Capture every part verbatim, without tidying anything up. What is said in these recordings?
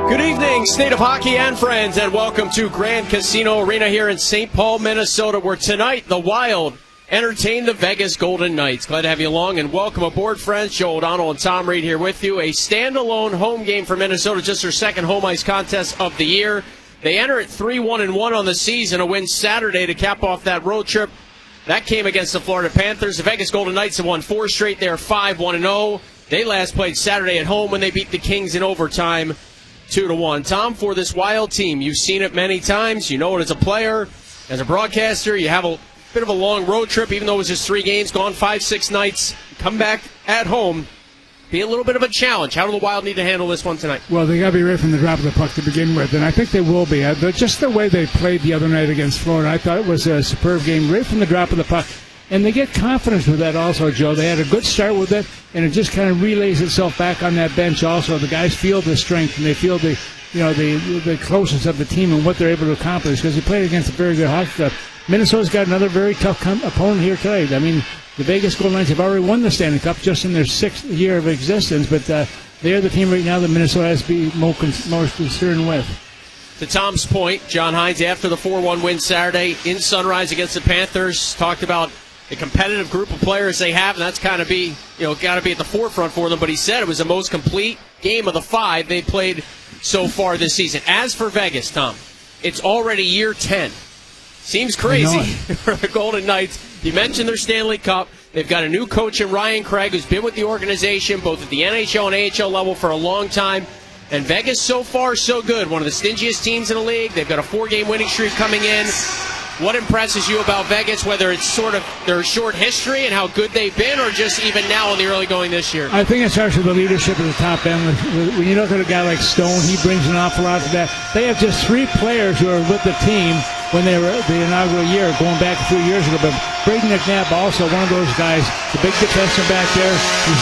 Good evening, State of Hockey and friends, and welcome to Grand Casino Arena here in Saint Paul, Minnesota, where tonight the Wild entertain the Vegas Golden Knights. Glad to have you along, and welcome aboard, friends. Joe O'Donnell and Tom Reed here with you. A standalone home game for Minnesota, just their second home ice contest of the year. They enter at three one and one on the season, a win Saturday to cap off that road trip. That came against the Florida Panthers. The Vegas Golden Knights have won four straight. They're five one and oh. They last played Saturday at home when they beat the Kings in overtime two to one. Tom, for this Wild team, you've seen it many times. You know it as a player, as a broadcaster. You have a bit of a long road trip, even though it was just three games, gone five, six nights. Come back at home. Be a little bit of a challenge. How do the Wild need to handle this one tonight? Well, they got to be ready from the drop of the puck to begin with, and I think they will be. Uh, just the way they played the other night against Florida, I thought it was a superb game right from the drop of the puck. And they get confidence with that also, Joe. They had a good start with it, and it just kind of relays itself back on that bench also. The guys feel the strength, and they feel the, you know, the the closeness of the team and what they're able to accomplish because they played against a very good hockey club. Minnesota's got another very tough com- opponent here today. I mean, the Vegas Golden Knights have already won the Stanley Cup just in their sixth year of existence, but uh, they're the team right now that Minnesota has to be more, con- more concerned with. To Tom's point, John Hines, after the four one win Saturday in Sunrise against the Panthers, talked about the competitive group of players they have, and that's kind of be, you know, got to be at the forefront for them. But he said it was the most complete game of the five they played so far this season. As for Vegas, Tom, it's already year ten. Seems crazy for the Golden Knights. You mentioned their Stanley Cup. They've got a new coach in Ryan Craig who's been with the organization both at the N H L and A H L level for a long time. And Vegas, so far, so good. One of the stingiest teams in the league. They've got a four-game winning streak coming in. What impresses you about Vegas, whether it's sort of their short history and how good they've been, or just even now in the early going this year? I think it starts with the leadership at the top end. When you look at a guy like Stone, he brings an awful lot to that. They have just three players who are with the team when they were the inaugural year, going back a few years ago. But Braden McNabb, also one of those guys, the big defensive back there, he's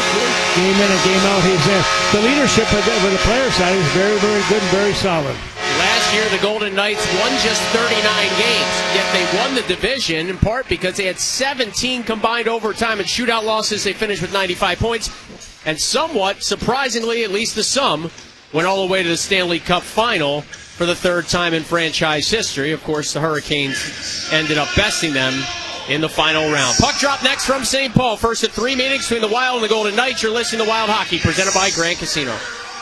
game in and game out, he's there. The leadership of the, of the player side is very, very good and very solid. Last year, the Golden Knights won just thirty-nine games, yet they won the division in part because they had seventeen combined overtime and shootout losses. They finished with ninety-five points, and somewhat surprisingly, at least the sum, went all the way to the Stanley Cup final for the third time in franchise history. Of course, the Hurricanes ended up besting them in the final round. Puck drop next from Saint Paul. First of three meetings between the Wild and the Golden Knights. You're listening to Wild Hockey, presented by Grand Casino.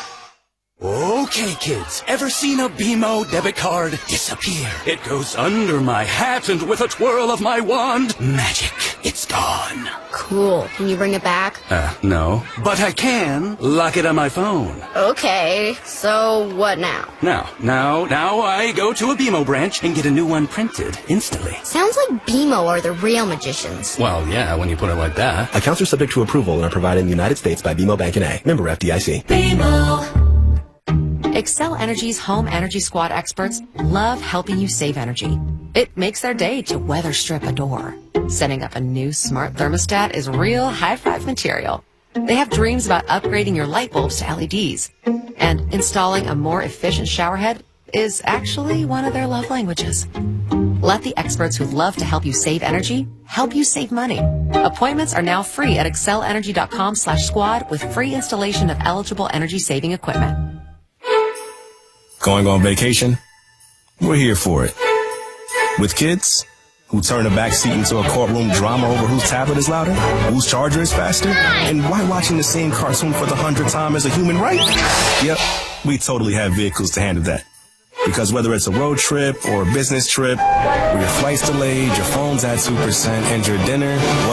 Okay, kids, ever seen a B M O debit card disappear? It goes under my hat, and with a twirl of my wand, magic, it's gone. Cool. Can you bring it back? Uh, no. But I can lock it on my phone. Okay, so what now? Now, now, now I go to a B M O branch and get a new one printed instantly. Sounds like B M O are the real magicians. Well, yeah, when you put it like that. Accounts are subject to approval and are provided in the United States by B M O Bank N A. Member F D I C. B M O. Xcel Energy's Home Energy Squad experts love helping you save energy. It makes their day to weather strip a door. Setting up a new smart thermostat is real high-five material. They have dreams about upgrading your light bulbs to L E Ds. And installing a more efficient shower head is actually one of their love languages. Let the experts who love to help you save energy help you save money. Appointments are now free at xcelenergy.com slash squad with free installation of eligible energy-saving equipment. Going on vacation? We're here for it. With kids who turn the backseat into a courtroom drama over whose tablet is louder, whose charger is faster, and why watching the same cartoon for the hundredth time is a human right? Yep, we totally have vehicles to handle that. Because whether it's a road trip or a business trip, where your flight's delayed, your phone's at two percent, and your dinner